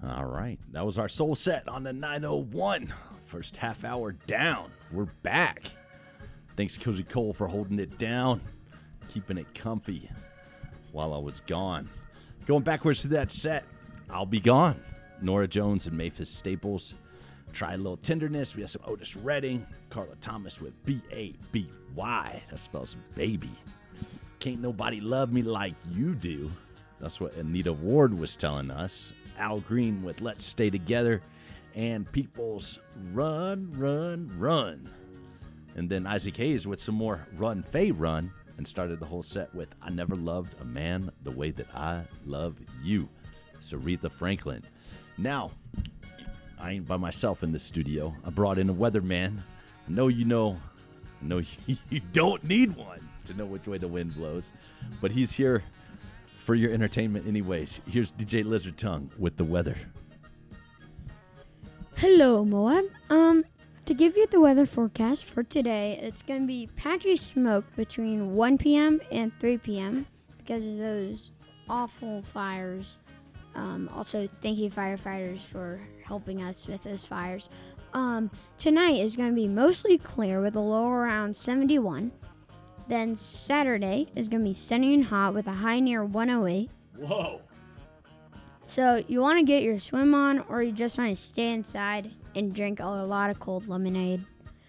All right. That was our soul set on the 901. First half hour down. We're back. Thanks, Cozy Cole, for holding it down, keeping it comfy while I was gone. Going backwards to that set, I'll Be Gone. Nora Jones and Mavis Staples. Try a Little Tenderness. We have some Otis Redding. Carla Thomas with B-A-B-Y. That spells baby. Can't Nobody Love Me Like You Do. That's what Anita Ward was telling us. Al Green with Let's Stay Together. And People's Run, Run, Run. And then Isaac Hayes with some more Run, Faye, Run. And started the whole set with I Never Loved a Man the Way That I Love You. It's Aretha Franklin. Now, I ain't by myself in the studio. I brought in a weatherman. I know you know. I know you don't need one to know which way the wind blows. But he's here for your entertainment anyways. Here's DJ Lizard Tongue with the weather. Hello, Moab. To give you the weather forecast for today, it's going to be patchy smoke between 1 p.m. and 3 p.m. because of those awful fires. Also, thank you, firefighters, for helping us with those fires. Tonight is going to be mostly clear with a low around 71. Then Saturday is going to be sunny and hot with a high near 108. Whoa. So you want to get your swim on, or you just want to stay inside and drink a lot of cold lemonade.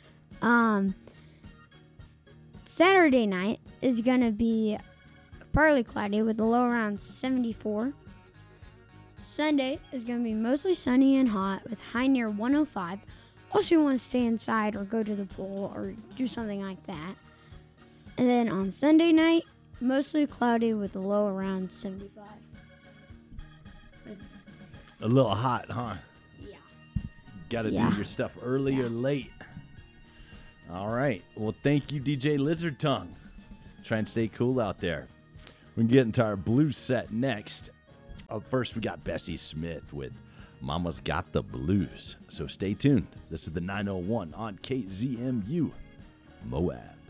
Saturday night is going to be partly cloudy with a low around 74. Sunday is going to be mostly sunny and hot with high near 105. Also, you want to stay inside or go to the pool or do something like that. And then on Sunday night, mostly cloudy with a low around 75. A little hot, huh? Yeah. Got to do your stuff early or late. All right. Well, thank you, DJ Lizard Tongue. Try and stay cool out there. We're getting to our blues set next. Up first, we got Bessie Smith with Mama's Got the Blues. So stay tuned. This is the 901 on KZMU Moab.